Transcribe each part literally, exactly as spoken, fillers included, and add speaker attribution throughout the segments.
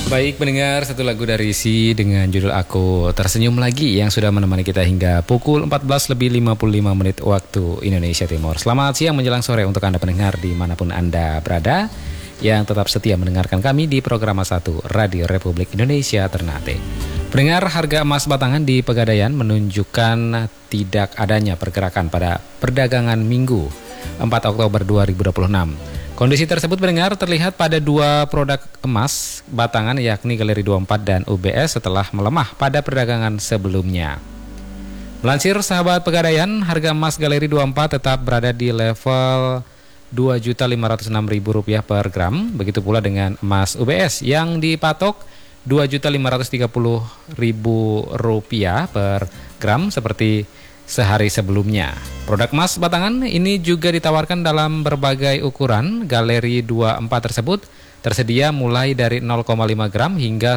Speaker 1: Baik pendengar, satu lagu dari Si dengan judul Aku Tersenyum Lagi yang sudah menemani kita hingga pukul empat belas lebih lima puluh lima menit waktu Indonesia Timur. Selamat siang menjelang sore untuk Anda pendengar dimanapun Anda berada yang tetap setia mendengarkan kami di program satu Radio Republik Indonesia Ternate. Pendengar, harga emas batangan di Pegadaian menunjukkan tidak adanya pergerakan pada perdagangan Minggu empat Oktober dua ribu dua puluh enam. Kondisi tersebut pendengar terlihat pada dua produk emas batangan yakni Galeri dua puluh empat dan U B S setelah melemah pada perdagangan sebelumnya. Melansir sahabat Pegadaian, harga emas Galeri dua puluh empat tetap berada di level dua juta lima ratus enam ribu rupiah per gram. Begitu pula dengan emas U B S yang dipatok dua juta lima ratus tiga puluh ribu rupiah per gram seperti sehari sebelumnya. Produk emas batangan ini juga ditawarkan dalam berbagai ukuran. Galeri dua puluh empat tersebut tersedia mulai dari nol koma lima gram hingga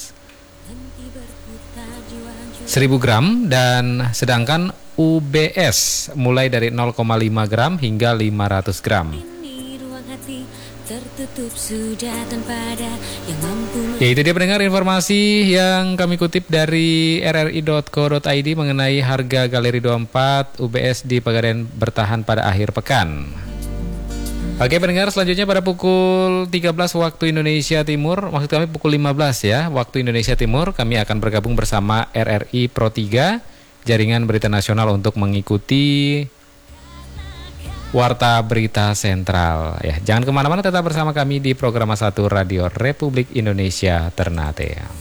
Speaker 1: seribu gram dan sedangkan U B S mulai dari nol koma lima gram hingga lima ratus gram. Ya, itu dia pendengar informasi yang kami kutip dari r r i dot co dot i d mengenai harga Galeri dua puluh empat U B S di Pegadaian bertahan pada akhir pekan. Oke pendengar, selanjutnya pada pukul tiga belas waktu Indonesia Timur, maksud kami pukul lima belas ya waktu Indonesia Timur, kami akan bergabung bersama R R I Pro tiga, jaringan berita nasional untuk mengikuti Warta Berita Sentral. Ya, jangan kemana-mana, tetap bersama kami di program satu Radio Republik Indonesia Ternate.